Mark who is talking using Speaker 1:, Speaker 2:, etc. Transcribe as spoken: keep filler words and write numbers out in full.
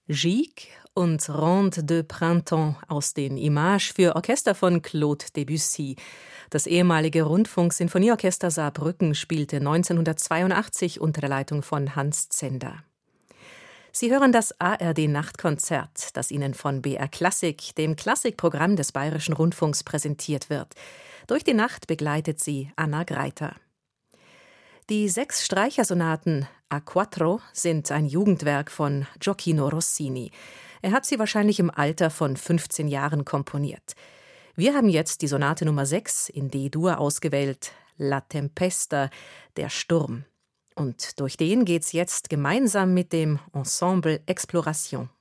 Speaker 1: Gigue und Ronde de Printemps aus den Images für Orchester von Claude Debussy. Das ehemalige Rundfunk-Sinfonieorchester Saarbrücken spielte neunzehnhundertzweiundachtzig unter der Leitung von Hans Zender. Sie hören das A R D-Nachtkonzert, das Ihnen von B R Klassik, dem Klassikprogramm des Bayerischen Rundfunks, präsentiert wird. Durch die Nacht begleitet sie Anna Greiter. Die sechs Streichersonaten A Quattro sind ein Jugendwerk von Gioacchino Rossini. Er hat sie wahrscheinlich im Alter von fünfzehn Jahren komponiert. Wir haben jetzt die Sonate Nummer sechs in D-Dur ausgewählt, La Tempesta, der Sturm. Und durch den geht's jetzt gemeinsam mit dem Ensemble Exploration.